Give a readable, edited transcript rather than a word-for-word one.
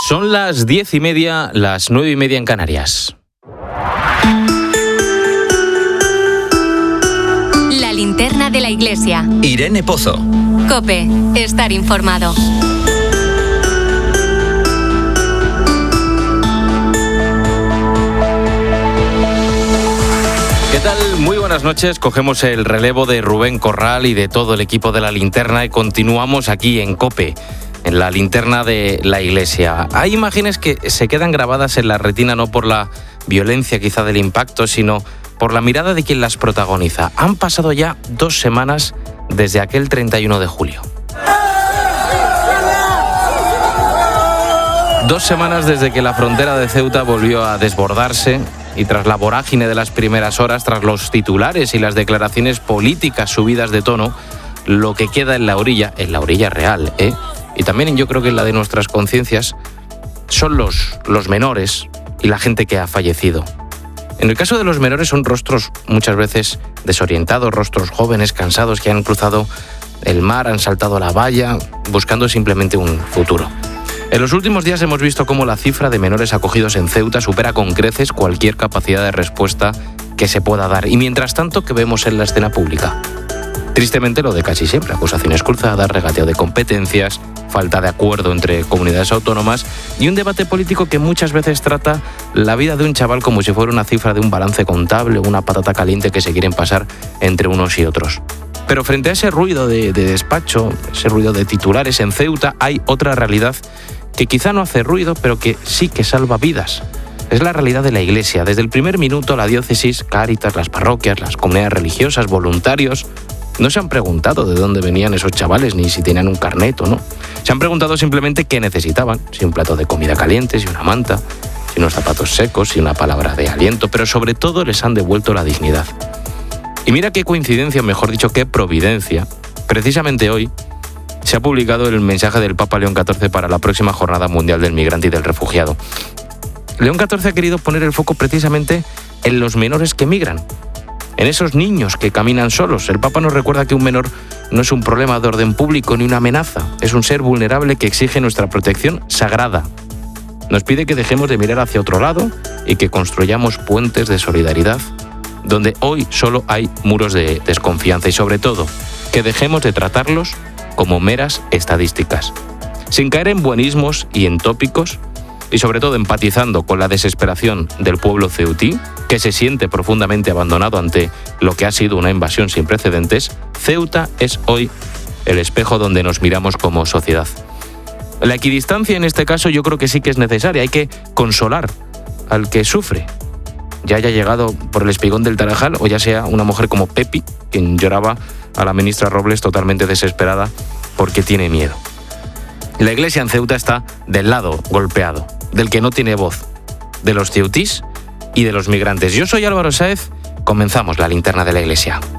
Son las 10:30, las 9:30 en Canarias. La linterna de la iglesia. Irene Pozo. COPE. Estar informado. ¿Qué tal? Muy buenas noches. Cogemos el relevo de Rubén Corral y de todo el equipo de La Linterna y continuamos aquí en COPE, en La Linterna de la iglesia. Hay imágenes que se quedan grabadas en la retina no por la violencia quizá del impacto, sino por la mirada de quien las protagoniza. Han pasado ya 2 semanas desde aquel 31 de julio. 2 semanas desde que la frontera de Ceuta volvió a desbordarse y tras la vorágine de las primeras horas, tras los titulares y las declaraciones políticas subidas de tono, lo que queda en la orilla real, y también yo creo que en la de nuestras conciencias, son los menores y la gente que ha fallecido. En el caso de los menores son rostros muchas veces desorientados, rostros jóvenes, cansados, que han cruzado el mar, han saltado la valla, buscando simplemente un futuro. En los últimos días hemos visto cómo la cifra de menores acogidos en Ceuta supera con creces cualquier capacidad de respuesta que se pueda dar. Y mientras tanto, ¿qué vemos en la escena pública? Tristemente lo de casi siempre, acusaciones cruzadas, regateo de competencias, falta de acuerdo entre comunidades autónomas y un debate político que muchas veces trata la vida de un chaval como si fuera una cifra de un balance contable, una patata caliente que se quieren pasar entre unos y otros. Pero frente a ese ruido de despacho, ese ruido de titulares en Ceuta, hay otra realidad que quizá no hace ruido, pero que sí que salva vidas. Es la realidad de la Iglesia. Desde el primer minuto, la diócesis, Cáritas, las parroquias, las comunidades religiosas, voluntarios, no se han preguntado de dónde venían esos chavales, ni si tenían un carnet o no. Se han preguntado simplemente qué necesitaban, si un plato de comida caliente, si una manta, si unos zapatos secos, si una palabra de aliento, pero sobre todo les han devuelto la dignidad. Y mira qué coincidencia, mejor dicho, qué providencia. Precisamente hoy se ha publicado el mensaje del Papa León XIV para la próxima Jornada Mundial del Migrante y del Refugiado. León XIV ha querido poner el foco precisamente en los menores que migran, en esos niños que caminan solos. El Papa nos recuerda que un menor no es un problema de orden público ni una amenaza, es un ser vulnerable que exige nuestra protección sagrada. Nos pide que dejemos de mirar hacia otro lado y que construyamos puentes de solidaridad, donde hoy solo hay muros de desconfianza y sobre todo, que dejemos de tratarlos como meras estadísticas, sin caer en buenismos y en tópicos, y sobre todo empatizando con la desesperación del pueblo ceutí, que se siente profundamente abandonado ante lo que ha sido una invasión sin precedentes. Ceuta es hoy el espejo donde nos miramos como sociedad. La equidistancia en este caso yo creo que sí que es necesaria, hay que consolar al que sufre, ya haya llegado por el espigón del Tarajal o ya sea una mujer como Pepi, quien lloraba a la ministra Robles totalmente desesperada porque tiene miedo. La iglesia en Ceuta está del lado golpeado, del que no tiene voz, de los ceutís y de los migrantes. Yo soy Álvaro Sáez, comenzamos La Linterna de la Iglesia.